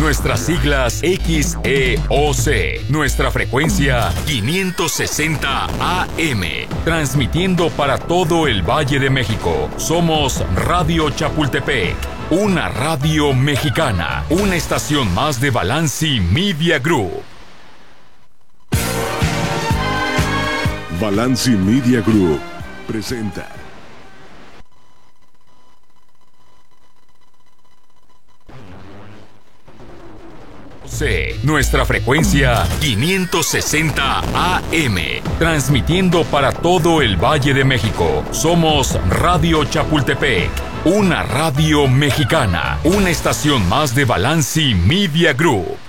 Nuestras siglas XEOC. Nuestra frecuencia 560 AM. Transmitiendo para todo el Valle de México. Somos Radio Chapultepec. Una radio mexicana. Una estación más de Balanci Media Group. Balanci Media Group presenta nuestra frecuencia 560 AM, transmitiendo para todo el Valle de México. Somos Radio Chapultepec, una radio mexicana, una estación más de Balanci Media Group.